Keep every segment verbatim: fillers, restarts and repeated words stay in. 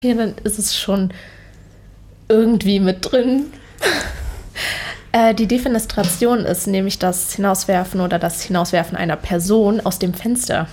Ja, dann ist es schon irgendwie mit drin. äh, die Defenestration ist nämlich das Hinauswerfen oder das Hinauswerfen einer Person aus dem Fenster.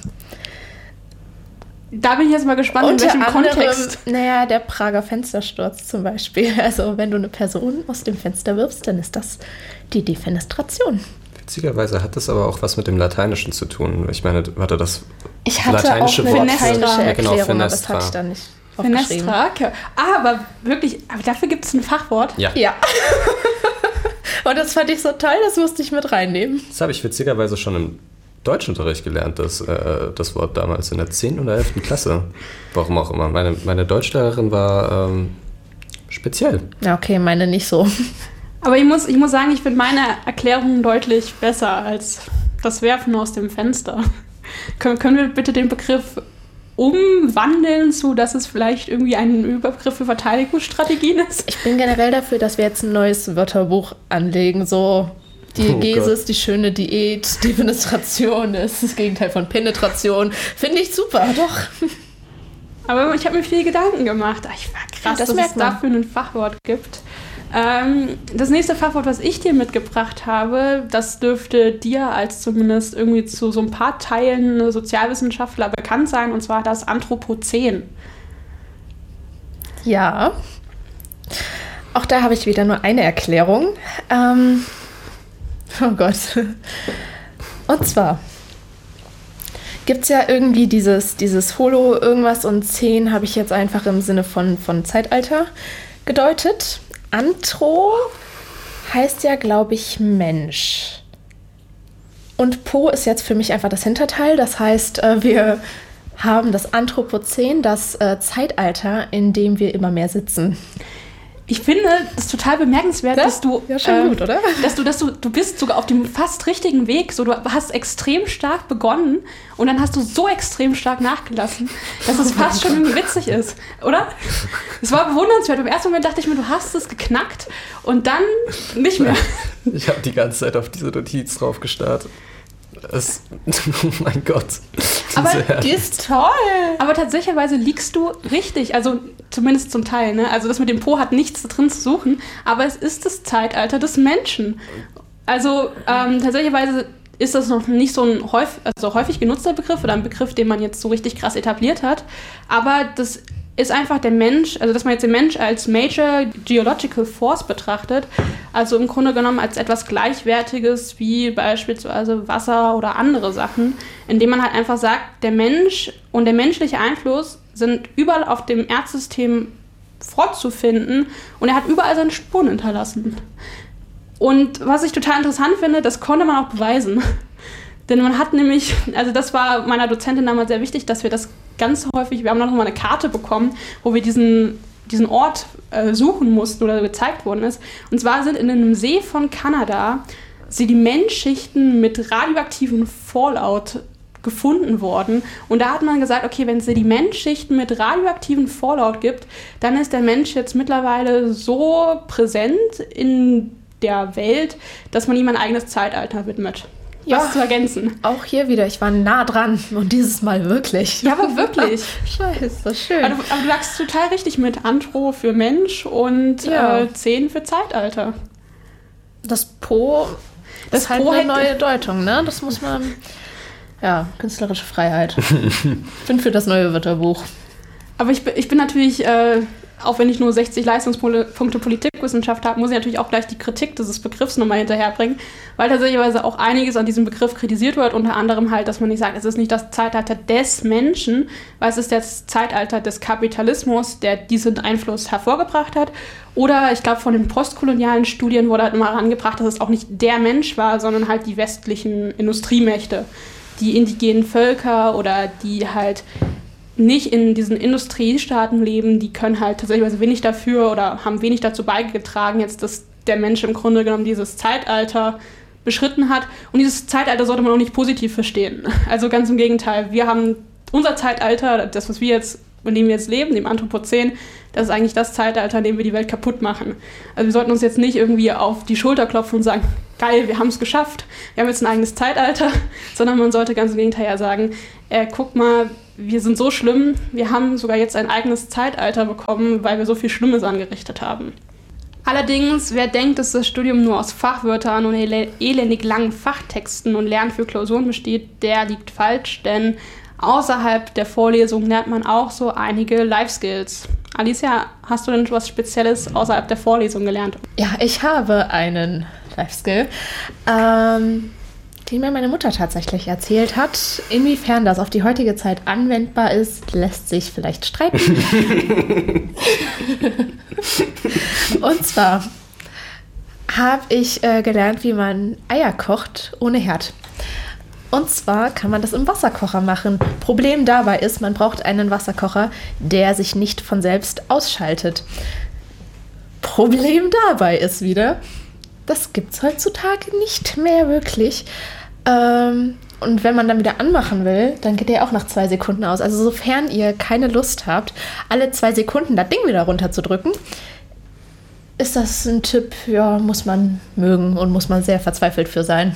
Da bin ich jetzt mal gespannt, Unter in welchem anderem, Kontext. Naja, der Prager Fenstersturz zum Beispiel. Also wenn du eine Person aus dem Fenster wirfst, dann ist das die Defenestration. Witzigerweise hat das aber auch was mit dem Lateinischen zu tun. Ich meine, warte, das Ich hatte lateinische auch eine Wort lateinische für- ja, genau, Erklärung, aber das Fenestra. hatte ich dann nicht aufgeschrieben. Fenestra, okay. Ah, aber wirklich, aber dafür gibt es ein Fachwort. Ja, Ja. Und das fand ich so toll, das musste ich mit reinnehmen. das habe ich witzigerweise schon im Deutschunterricht gelernt, das, äh, das Wort damals in der zehnten oder elften Klasse. Warum auch immer. Meine, meine Deutschlehrerin war ähm, speziell. Ja, okay, meine nicht so. Aber ich muss, ich muss sagen, ich finde meine Erklärung deutlich besser als das Werfen aus dem Fenster. Können, können wir bitte den Begriff umwandeln zu, dass es vielleicht irgendwie ein Überbegriff für Verteidigungsstrategien ist? Ich bin generell dafür, dass wir jetzt ein neues Wörterbuch anlegen. So, die Oh Gese Gott. ist die schöne Diät, Defenestration ist das Gegenteil von Penetration. Finde ich super, doch. Aber ich habe mir viel Gedanken gemacht. Ach, ich war krass, Ja, das dass es merkt man. dafür ein Fachwort gibt. Ähm, das nächste Fachwort, was ich dir mitgebracht habe, das dürfte dir als zumindest irgendwie zu so ein paar Teilen Sozialwissenschaftler bekannt sein, und zwar das Anthropozän. Ja. Auch da habe ich wieder nur eine Erklärung. Ähm, oh Gott. Und zwar gibt es ja irgendwie dieses, dieses Holo irgendwas und zehn habe ich jetzt einfach im Sinne von, von Zeitalter gedeutet. Anthro heißt ja, glaube ich, Mensch. Und Po ist jetzt für mich einfach das Hinterteil. Das heißt, äh, wir haben das Anthropozän, das äh, Zeitalter, in dem wir immer mehr sitzen. Ich finde es total bemerkenswert, Ja? dass du, Ja, schon ähm, gut, oder? dass du, dass du, du bist sogar auf dem fast richtigen Weg. So, du hast extrem stark begonnen und dann hast du so extrem stark nachgelassen, dass es fast schon irgendwie witzig ist, oder? Es war bewundernswert. Im ersten Moment dachte ich mir, du hast es geknackt und dann nicht mehr. Ich habe die ganze Zeit auf diese Notiz drauf gestarrt. Es, oh mein Gott. Aber Diese- Die ist toll. Aber tatsächlicherweise liegst du richtig, also zumindest zum Teil, ne? Also das mit dem Po hat nichts da drin zu suchen, aber es ist das Zeitalter des Menschen. Also ähm, tatsächlicherweise ist das noch nicht so ein häufig, also häufig genutzter Begriff oder ein Begriff, den man jetzt so richtig krass etabliert hat, aber das ist einfach der Mensch, also dass man jetzt den Mensch als Major Geological Force betrachtet, also im Grunde genommen als etwas Gleichwertiges wie beispielsweise Wasser oder andere Sachen, indem man halt einfach sagt, der Mensch und der menschliche Einfluss sind überall auf dem Erdsystem fortzufinden und er hat überall seine Spuren hinterlassen. Und was ich total interessant finde, das konnte man auch beweisen. Denn man hat nämlich, also das war meiner Dozentin damals sehr wichtig, dass wir das ganz häufig, wir haben noch mal eine Karte bekommen, wo wir diesen, diesen Ort äh, suchen mussten oder gezeigt worden ist. Und zwar sind in einem See von Kanada Sedimentschichten mit radioaktivem Fallout gefunden worden. Und da hat man gesagt, okay, wenn es Sedimentschichten mit radioaktivem Fallout gibt, dann ist der Mensch jetzt mittlerweile so präsent in der Welt, dass man ihm ein eigenes Zeitalter widmet. Ja. Was zu ergänzen. Auch hier wieder, ich war nah dran und dieses Mal wirklich. Ja, aber wirklich. Scheiße, schön. Aber du, aber du lagst total richtig mit Anthro für Mensch und Ja. äh, zehn für Zeitalter. Das Po, das Das ist halt Po eine hätte- neue Deutung, ne? Das muss man, ja, künstlerische Freiheit. Ich bin für das neue Wörterbuch. Aber ich, bin- ich bin natürlich, äh, auch wenn ich nur sechzig Leistungspunkte Politikwissenschaft habe, muss ich natürlich auch gleich die Kritik dieses Begriffs nochmal hinterherbringen, weil tatsächlich auch einiges an diesem Begriff kritisiert wird, unter anderem halt, dass man nicht sagt, es ist nicht das Zeitalter des Menschen, weil es ist das Zeitalter des Kapitalismus, der diesen Einfluss hervorgebracht hat. Oder ich glaube, von den postkolonialen Studien wurde halt immer herangebracht, dass es auch nicht der Mensch war, sondern halt die westlichen Industriemächte, die indigenen Völker oder die halt nicht in diesen Industriestaaten leben, die können halt tatsächlich wenig dafür oder haben wenig dazu beigetragen, jetzt, dass der Mensch im Grunde genommen dieses Zeitalter beschritten hat. Und dieses Zeitalter sollte man auch nicht positiv verstehen. Also ganz im Gegenteil. Wir haben unser Zeitalter, das, was wir jetzt, in dem wir jetzt leben, dem Anthropozän, das ist eigentlich das Zeitalter, in dem wir die Welt kaputt machen. Also wir sollten uns jetzt nicht irgendwie auf die Schulter klopfen und sagen, geil, wir haben es geschafft, wir haben jetzt ein eigenes Zeitalter, sondern man sollte ganz im Gegenteil ja sagen, äh, guck mal, wir sind so schlimm, wir haben sogar jetzt ein eigenes Zeitalter bekommen, weil wir so viel Schlimmes angerichtet haben. Allerdings, wer denkt, dass das Studium nur aus Fachwörtern und el- elendig langen Fachtexten und Lernen für Klausuren besteht, der liegt falsch, denn außerhalb der Vorlesung lernt man auch so einige Life-Skills. Alicia, hast du denn was Spezielles außerhalb der Vorlesung gelernt? Ja, ich habe einen Life-Skill, ähm, den mir meine Mutter tatsächlich erzählt hat. Inwiefern das auf die heutige Zeit anwendbar ist, lässt sich vielleicht streiten. Und zwar habe ich äh, gelernt, wie man Eier kocht ohne Herd. Und zwar kann man das im Wasserkocher machen. Problem dabei ist, man braucht einen Wasserkocher, der sich nicht von selbst ausschaltet. Problem dabei ist wieder, das gibt es heutzutage nicht mehr wirklich. Ähm, und wenn man dann wieder anmachen will, dann geht der auch nach zwei Sekunden aus. Also sofern ihr keine Lust habt, alle zwei Sekunden das Ding wieder runterzudrücken, ist das ein Tipp, ja, muss man mögen und muss man sehr verzweifelt für sein.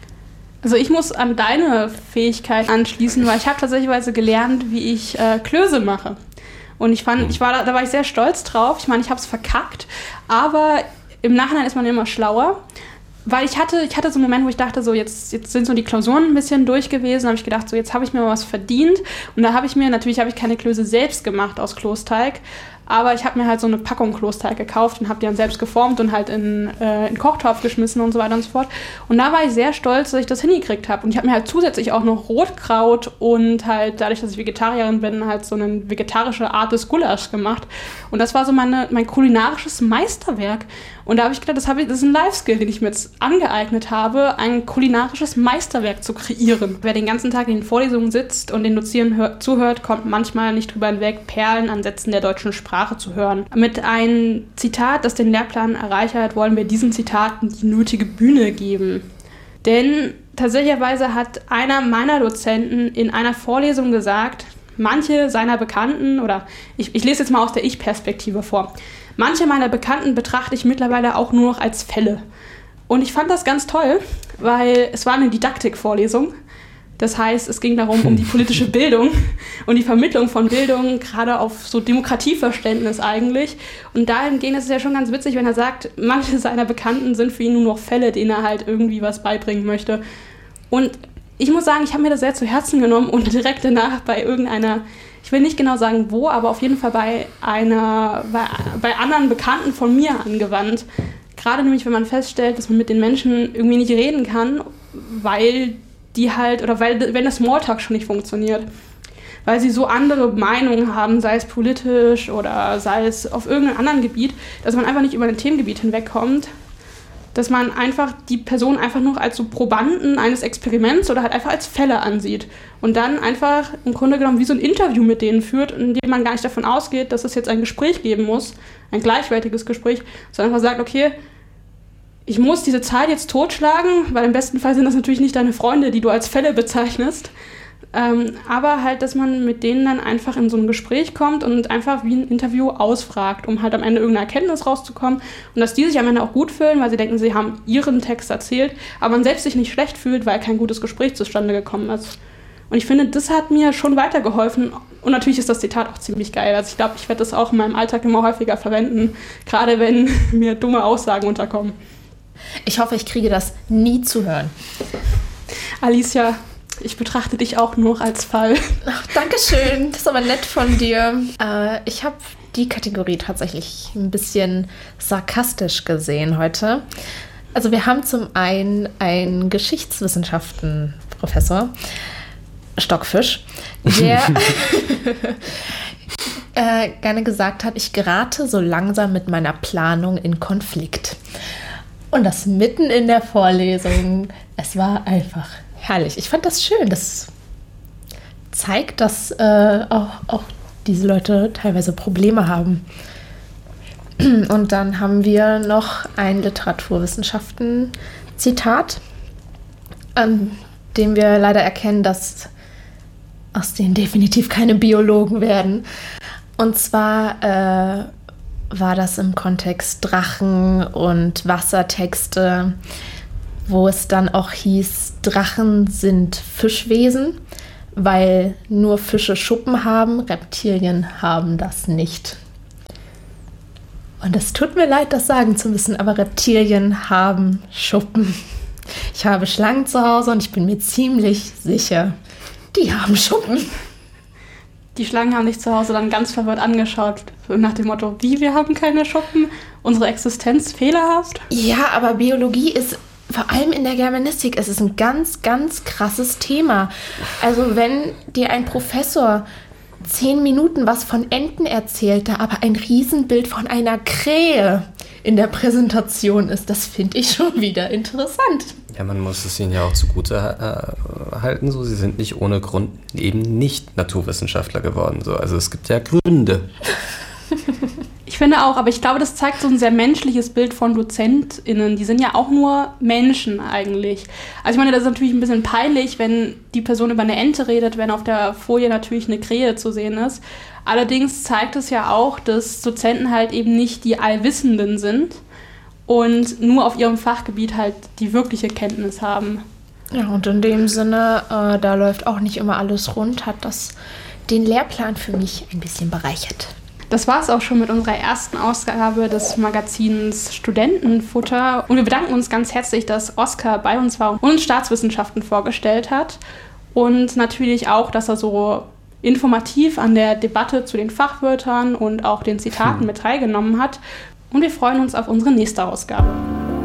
Also ich muss an deine Fähigkeit anschließen, weil ich habe tatsächlich gelernt, wie ich äh, Klöße mache. Und ich fand, ich war da, da war ich sehr stolz drauf. Ich meine, ich habe es verkackt, aber im Nachhinein ist man immer schlauer. Weil ich hatte, ich hatte so einen Moment, wo ich dachte, so jetzt, jetzt sind so die Klausuren ein bisschen durch gewesen. Da habe ich gedacht, so jetzt habe ich mir mal was verdient. Und da habe ich mir, natürlich habe ich keine Klöße selbst gemacht aus Klosteig, aber ich habe mir halt so eine Packung Klosteig gekauft und habe die dann selbst geformt und halt in, äh, in den Kochtopf geschmissen und so weiter und so fort. Und da war ich sehr stolz, dass ich das hingekriegt habe. Und ich habe mir halt zusätzlich auch noch Rotkraut und halt dadurch, dass ich Vegetarierin bin, halt so eine vegetarische Art des Gulaschs gemacht. Und das war so meine, mein kulinarisches Meisterwerk. Und da habe ich gedacht, das, hab ich, das ist ein Life-Skill, den ich mir jetzt angeeignet habe, ein kulinarisches Meisterwerk zu kreieren. Wer den ganzen Tag in den Vorlesungen sitzt und den Dozierenden hör- zuhört, kommt manchmal nicht drüber hinweg, Perlen an Sätzen der deutschen Sprache zu hören. Mit einem Zitat, das den Lehrplan erreichert, wollen wir diesen Zitaten die nötige Bühne geben. Denn tatsächlicherweise hat einer meiner Dozenten in einer Vorlesung gesagt, manche seiner Bekannten, oder ich, ich lese jetzt mal aus der Ich-Perspektive vor, manche meiner Bekannten betrachte ich mittlerweile auch nur noch als Fälle. Und ich fand das ganz toll, weil es war eine Didaktikvorlesung. Das heißt, es ging darum, um die politische Bildung und die Vermittlung von Bildung, gerade auf so Demokratieverständnis eigentlich. Und dahingehend ist es ja schon ganz witzig, wenn er sagt, manche seiner Bekannten sind für ihn nur noch Fälle, denen er halt irgendwie was beibringen möchte. Und ich muss sagen, ich habe mir das sehr zu Herzen genommen und direkt danach bei irgendeiner, ich will nicht genau sagen wo, aber auf jeden Fall bei einer, bei, bei anderen Bekannten von mir angewandt. Gerade nämlich, wenn man feststellt, dass man mit den Menschen irgendwie nicht reden kann, weil die halt, oder weil, wenn der Smalltalk schon nicht funktioniert, weil sie so andere Meinungen haben, sei es politisch oder sei es auf irgendeinem anderen Gebiet, dass man einfach nicht über ein Themengebiet hinwegkommt, dass man einfach die Person einfach nur als so Probanden eines Experiments oder halt einfach als Fälle ansieht und dann einfach im Grunde genommen wie so ein Interview mit denen führt, in dem man gar nicht davon ausgeht, dass es jetzt ein Gespräch geben muss, ein gleichwertiges Gespräch, sondern einfach sagt, okay, ich muss diese Zeit jetzt totschlagen, weil im besten Fall sind das natürlich nicht deine Freunde, die du als Fälle bezeichnest. Ähm, aber halt, dass man mit denen dann einfach in so ein Gespräch kommt und einfach wie ein Interview ausfragt, um halt am Ende irgendeine Erkenntnis rauszukommen. Und dass die sich am Ende auch gut fühlen, weil sie denken, sie haben ihren Text erzählt, aber man selbst sich nicht schlecht fühlt, weil kein gutes Gespräch zustande gekommen ist. Und ich finde, das hat mir schon weitergeholfen. Und natürlich ist das Zitat auch ziemlich geil. Also ich glaube, ich werde das auch in meinem Alltag immer häufiger verwenden, gerade wenn mir dumme Aussagen unterkommen. Ich hoffe, ich kriege das nie zu hören. Alicia, ich betrachte dich auch nur als Fall. Ach, Dankeschön, das ist aber nett von dir. Äh, ich habe die Kategorie tatsächlich ein bisschen sarkastisch gesehen heute. Also wir haben zum einen einen Geschichtswissenschaften-Professor, Stockfisch, der äh, gerne gesagt hat, ich gerate so langsam mit meiner Planung in Konflikt. Und das mitten in der Vorlesung. Es war einfach herrlich. Ich fand das schön. Das zeigt, dass äh, auch, auch diese Leute teilweise Probleme haben. Und dann haben wir noch ein Literaturwissenschaften-Zitat, an dem wir leider erkennen, dass aus denen definitiv keine Biologen werden. Und zwar äh, war das im Kontext Drachen und Wassertexte. wo es dann auch hieß, Drachen sind Fischwesen, weil nur Fische Schuppen haben, Reptilien haben das nicht. Und es tut mir leid, das sagen zu müssen, aber Reptilien haben Schuppen. Ich habe Schlangen zu Hause und ich bin mir ziemlich sicher, die haben Schuppen. Die Schlangen haben dich zu Hause dann ganz verwirrt angeschaut, nach dem Motto, wie, wir haben keine Schuppen? Unsere Existenz fehlerhaft? Ja, aber Biologie ist, vor allem in der Germanistik, es ist ein ganz, ganz krasses Thema. Also wenn dir ein Professor zehn Minuten was von Enten erzählte, aber ein Riesenbild von einer Krähe in der Präsentation ist, das finde ich schon wieder interessant. Ja, man muss es ihnen ja auch zugute äh, halten, so. Sie sind nicht ohne Grund eben nicht Naturwissenschaftler geworden. So. Also es gibt ja Gründe. Ich finde auch, aber ich glaube, das zeigt so ein sehr menschliches Bild von DozentInnen. Die sind ja auch nur Menschen eigentlich. Also ich meine, das ist natürlich ein bisschen peinlich, wenn die Person über eine Ente redet, wenn auf der Folie natürlich eine Krähe zu sehen ist. Allerdings zeigt es ja auch, dass Dozenten halt eben nicht die Allwissenden sind und nur auf ihrem Fachgebiet halt die wirkliche Kenntnis haben. Ja, und in dem Sinne, äh, da läuft auch nicht immer alles rund, hat das den Lehrplan für mich ein bisschen bereichert. Das war es auch schon mit unserer ersten Ausgabe des Magazins Studentenfutter. Und wir bedanken uns ganz herzlich, dass Oskar bei uns war und uns Staatswissenschaften vorgestellt hat. Und natürlich auch, dass er so informativ an der Debatte zu den Fachwörtern und auch den Zitaten hm. mit teilgenommen hat. Und wir freuen uns auf unsere nächste Ausgabe.